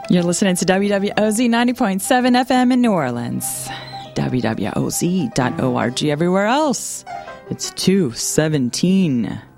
You're listening to WWOZ 90.7 FM in New Orleans. WWOZ.org everywhere else. It's 2:17.